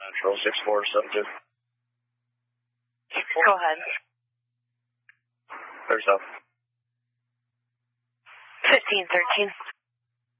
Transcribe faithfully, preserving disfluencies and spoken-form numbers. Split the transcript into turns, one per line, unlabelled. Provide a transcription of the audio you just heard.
Control six four seven two.
Go ahead.
There's up.
fifteen thirteen.